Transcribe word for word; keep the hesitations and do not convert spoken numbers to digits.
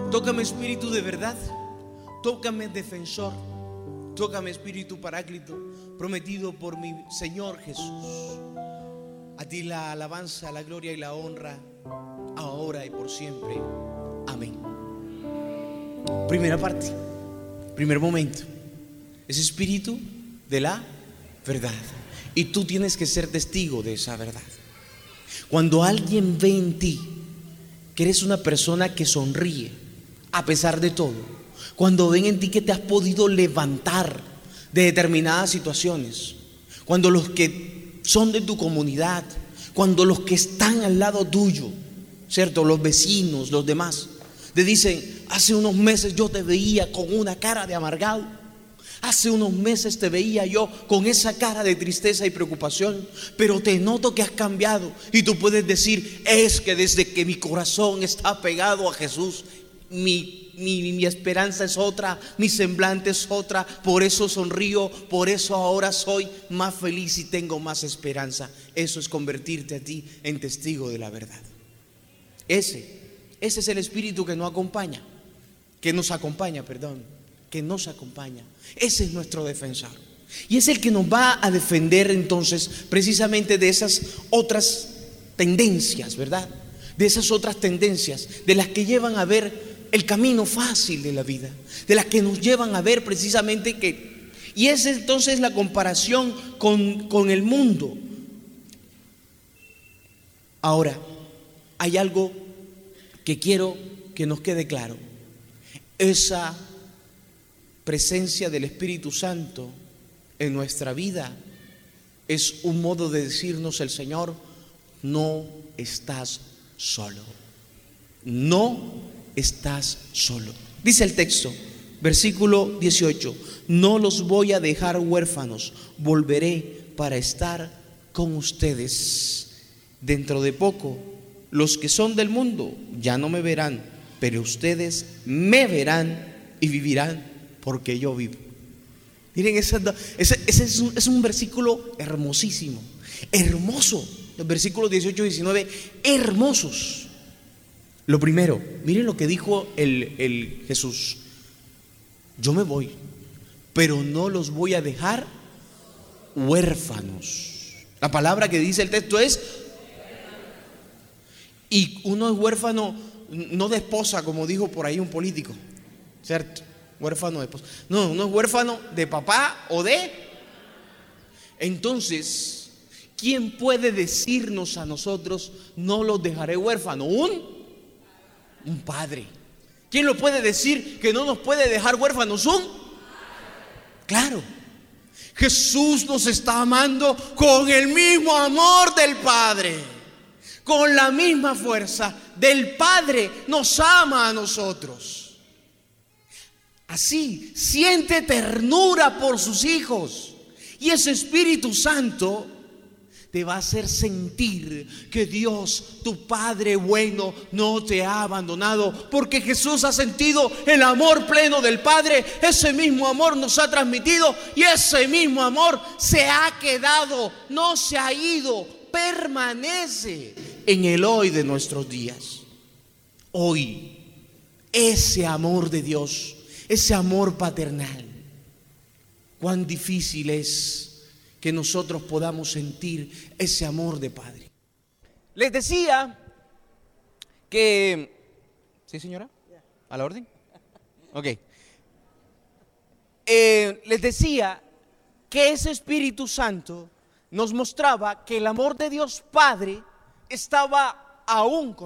Tócame, Espíritu de verdad. Tócame, defensor. Tócame, Espíritu Paráclito, prometido por mi Señor Jesús. A ti la alabanza, la gloria y la honra, ahora y por siempre. Amén. Primera parte, primer momento. Es Espíritu de la verdad. Y tú tienes que ser testigo de esa verdad. Cuando alguien ve en ti que eres una persona que sonríe a pesar de todo, cuando ven en ti que te has podido levantar de determinadas situaciones, cuando los que son de tu comunidad, cuando los que están al lado tuyo, ¿cierto? Los vecinos, los demás, te dicen: hace unos meses yo te veía con una cara de amargado, hace unos meses te veía yo con esa cara de tristeza y preocupación, pero te noto que has cambiado. Y tú puedes decir: es que desde que mi corazón está pegado a Jesús, mi Mi, mi esperanza es otra, mi semblante es otra, por eso sonrío, por eso ahora soy más feliz y tengo más esperanza. Eso es convertirte a ti en testigo de la verdad. Ese, ese es el Espíritu que nos acompaña, que nos acompaña, perdón, que nos acompaña. Ese es nuestro defensor. Y es el que nos va a defender entonces precisamente de esas otras tendencias, ¿verdad? De esas otras tendencias, de las que llevan a ver el camino fácil de la vida, de las que nos llevan a ver precisamente que, y es entonces la comparación con, con el mundo. Ahora, hay algo que quiero que nos quede claro. Esa presencia del Espíritu Santo en nuestra vida es un modo de decirnos el Señor: no estás solo, no estás solo. Dice el texto, versículo dieciocho: no los voy a dejar huérfanos, volveré para estar con ustedes. Dentro de poco, los que son del mundo ya no me verán, pero ustedes me verán y vivirán, porque yo vivo. Miren, ese, ese, ese es, un, es un versículo hermosísimo, hermoso. Los versículos dieciocho y diecinueve, hermosos. Lo primero, miren lo que dijo el, el Jesús: yo me voy, pero no los voy a dejar huérfanos. La palabra que dice el texto es, y uno es huérfano no de esposa, como dijo por ahí un político, ¿cierto? Huérfano de esposa. No, uno es huérfano de papá o de. Entonces, ¿quién puede decirnos a nosotros: no los dejaré huérfanos? Un Un padre. ¿Quién lo puede decir que no nos puede dejar huérfanos? Un Claro. Jesús nos está amando con el mismo amor del Padre, con la misma fuerza del Padre nos ama a nosotros. Así siente ternura por sus hijos, y ese Espíritu Santo te va a hacer sentir que Dios, tu Padre bueno, no te ha abandonado, porque Jesús ha sentido el amor pleno del Padre. Ese mismo amor nos ha transmitido, y ese mismo amor se ha quedado, no se ha ido, permanece en el hoy de nuestros días. Hoy, ese amor de Dios, ese amor paternal, cuán difícil es que nosotros podamos sentir ese amor de Padre. Les decía que... ¿Sí, señora? ¿A la orden? Ok. Eh, les decía que ese Espíritu Santo nos mostraba que el amor de Dios Padre estaba aún con